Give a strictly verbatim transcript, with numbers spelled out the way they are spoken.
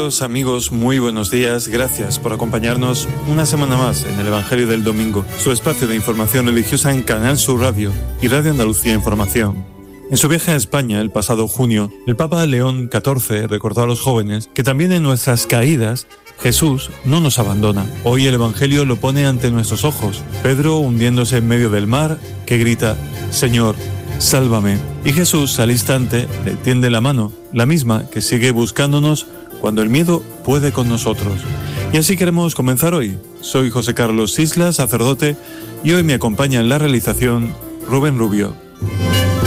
Queridos amigos, muy buenos días. Gracias por acompañarnos una semana más en el Evangelio del Domingo, su espacio de información religiosa en Canal Sur Radio y Radio Andalucía Información. En su viaje a España el pasado junio, el Papa León catorce recordó a los jóvenes que también en nuestras caídas Jesús no nos abandona. Hoy el Evangelio lo pone ante nuestros ojos. Pedro hundiéndose en medio del mar, que grita: Señor, sálvame. Y Jesús al instante le tiende la mano, la misma que sigue buscándonos cuando el miedo puede con nosotros. Y así queremos comenzar hoy. Soy José Carlos Isla, sacerdote, y hoy me acompaña en la realización Rubén Rubio.